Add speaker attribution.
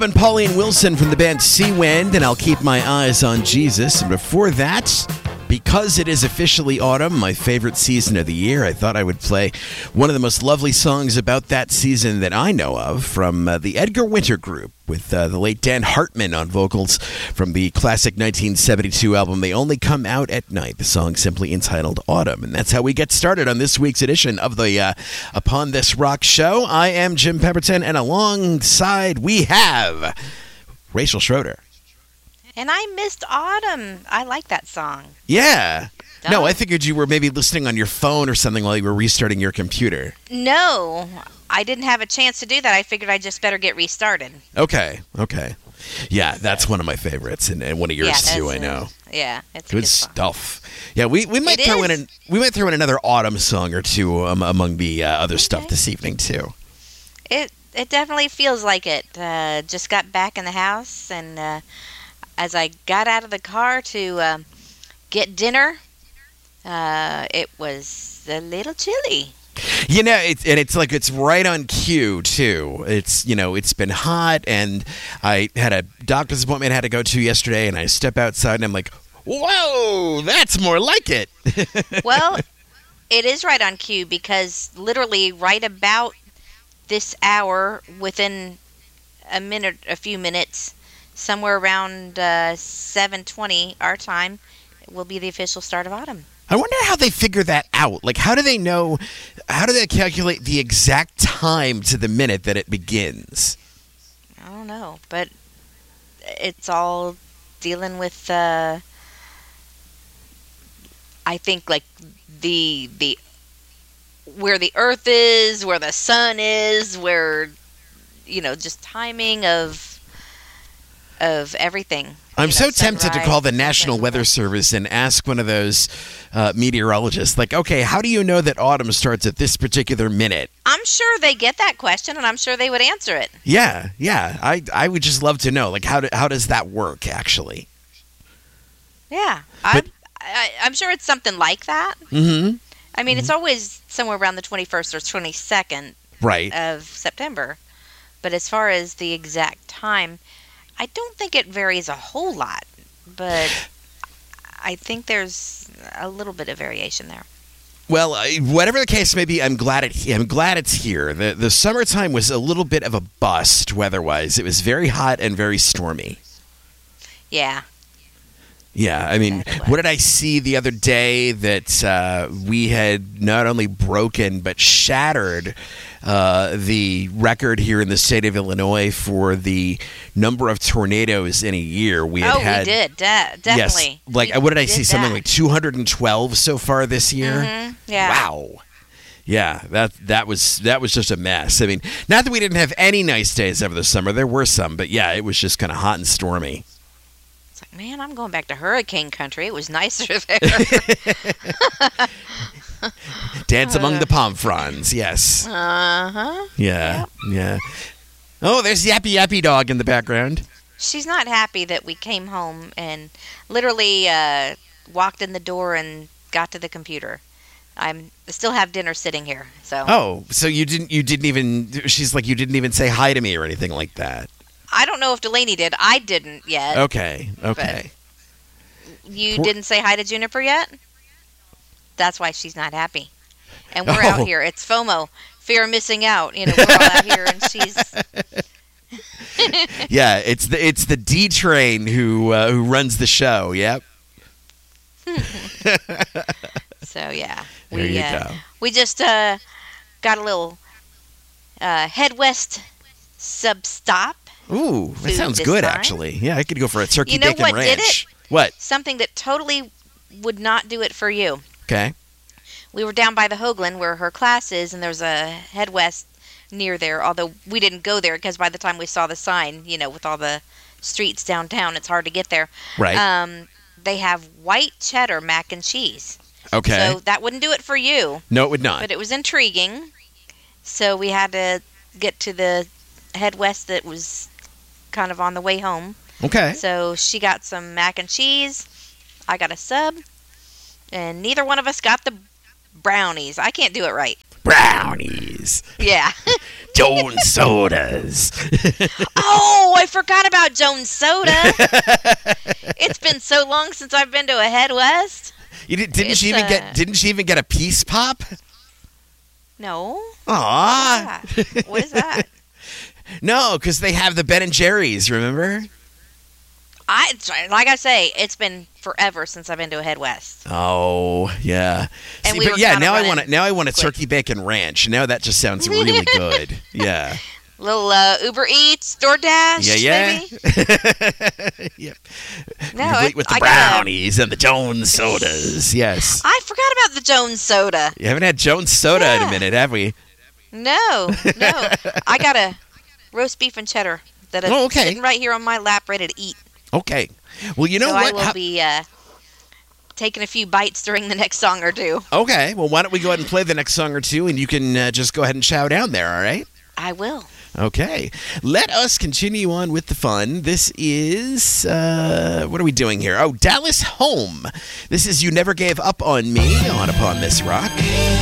Speaker 1: And Pauline Wilson from the band Sea Wind, and I'll Keep My Eyes on Jesus. And before that, because it is officially autumn, my favorite season of the year, I thought I would play one of the most lovely songs about that season that I know of from the Edgar Winter Group with the late Dan Hartman on vocals from the classic 1972 album They Only Come Out at Night. The song simply entitled Autumn. And that's how we get started on this week's edition of the Upon This Rock Show. I am Jim Pemberton, and alongside we have Rachel Schroeder.
Speaker 2: And I missed Autumn. I like that song.
Speaker 1: Yeah.
Speaker 2: Don't.
Speaker 1: No, I figured you were maybe listening on your phone or something while you were restarting your computer.
Speaker 2: No, I didn't have a chance to do that. I figured I just better get restarted.
Speaker 1: Okay. Yeah, that's one of my favorites, and one of yours too. I know.
Speaker 2: Yeah, it's
Speaker 1: good stuff. Yeah, we might throw in another autumn song or two among the other stuff this evening too.
Speaker 2: It definitely feels like it. Just got back in the house, and as I got out of the car to get dinner, it was a little chilly.
Speaker 1: You know, it's like it's right on cue too. It's been hot, and I had a doctor's appointment I had to go to yesterday, and I step outside and I'm like, whoa, that's more like it.
Speaker 2: Well, it is right on cue because literally right about this hour, within a few minutes, somewhere around 7:20 our time, will be the official start of autumn.
Speaker 1: I wonder how they figure that out. Like, how do they know? How do they calculate the exact time to the minute that it begins?
Speaker 2: I don't know, but it's all dealing with, I think, like the where the Earth is, where the sun is, where just timing of everything.
Speaker 1: I'm so tempted to call the National Weather Service and ask one of those meteorologists, like, okay, how do you know that autumn starts at this particular minute?
Speaker 2: I'm sure they get that question, and I'm sure they would answer it.
Speaker 1: Yeah. I would just love to know, like, how does that work, actually?
Speaker 2: Yeah. I'm sure it's something like that.
Speaker 1: Mm-hmm.
Speaker 2: I mean, it's always somewhere around the 21st or 22nd of September. But as far as the exact time, I don't think it varies a whole lot, but I think there's a little bit of variation there.
Speaker 1: Well, whatever the case may be, I'm glad it's here. The summertime was a little bit of a bust weather-wise. It was very hot and very stormy.
Speaker 2: Yeah.
Speaker 1: Yeah, I mean, what did I see the other day that we had not only broken but shattered the record here in the state of Illinois for the number of tornadoes in a year. We
Speaker 2: did, definitely.
Speaker 1: Yes, like what did I see? Something like 212 so far this year.
Speaker 2: Mm-hmm. Yeah.
Speaker 1: Wow. Yeah, that was just a mess. I mean, not that we didn't have any nice days over the summer. There were some, but yeah, it was just kind of hot and stormy.
Speaker 2: It's like, man, I'm going back to hurricane country. It was nicer there.
Speaker 1: Dance among the palm fronds, yes.
Speaker 2: Uh-huh.
Speaker 1: Yeah. Oh, there's Yappy Yappy Dog in the background.
Speaker 2: She's not happy that we came home and literally walked in the door and got to the computer. I still have dinner sitting here. So. Oh,
Speaker 1: so you didn't even. She's like, you didn't even say hi to me or anything like that.
Speaker 2: I don't know if Delaney did. I didn't yet.
Speaker 1: Okay.
Speaker 2: You didn't say hi to Juniper yet? That's why she's not happy. And we're out here. It's FOMO, fear of missing out. We're all out here, and she's.
Speaker 1: Yeah, it's the D train who runs the show. Yep.
Speaker 2: So yeah,
Speaker 1: there you go.
Speaker 2: We just got a little Head West sub stop.
Speaker 1: Ooh, that sounds good, actually. Yeah, I could go for a turkey bacon ranch.
Speaker 2: You know what did it?
Speaker 1: What?
Speaker 2: Something that totally would not do it for you.
Speaker 1: Okay.
Speaker 2: We were down by the Hoagland where her class is, and there's a Head West near there, although we didn't go there because by the time we saw the sign, with all the streets downtown, it's hard to get there.
Speaker 1: Right.
Speaker 2: They have white cheddar mac and cheese.
Speaker 1: Okay.
Speaker 2: So that wouldn't do it for you.
Speaker 1: No, it would not.
Speaker 2: But it was intriguing. So we had to get to the Head West that was kind of on the way home.
Speaker 1: Okay.
Speaker 2: So she got some mac and cheese. I got a sub. And neither one of us got the brownies. I can't do it right.
Speaker 1: Brownies.
Speaker 2: Yeah.
Speaker 1: Jones Sodas.
Speaker 2: Oh, I forgot about Jones Soda. It's been so long since I've been to a Head West.
Speaker 1: Didn't she even get a Peace Pop?
Speaker 2: No.
Speaker 1: Aw.
Speaker 2: What is that?
Speaker 1: No, because they have the Ben and Jerry's. Remember?
Speaker 2: Like I say, it's been forever since I've been to a Head West.
Speaker 1: Oh yeah.
Speaker 2: And
Speaker 1: now I want a turkey bacon ranch. Now that just sounds really good. Yeah.
Speaker 2: Little Uber Eats, DoorDash.
Speaker 1: Yeah. Yep.
Speaker 2: No,
Speaker 1: with the brownies and the Jones sodas. Yes.
Speaker 2: I forgot about the Jones Soda.
Speaker 1: You haven't had Jones Soda in a minute, have we?
Speaker 2: No. I got a roast beef and cheddar that is sitting right here on my lap, ready to eat.
Speaker 1: Okay. Well, you know what?
Speaker 2: I will be taking a few bites during the next song or two.
Speaker 1: Okay. Well, why don't we go ahead and play the next song or two, and you can just go ahead and chow down there, all right?
Speaker 2: I will.
Speaker 1: Okay. Let us continue on with the fun. This is, what are we doing here? Oh, Dallas Home. This is You Never Gave Up on Me on Upon This Rock.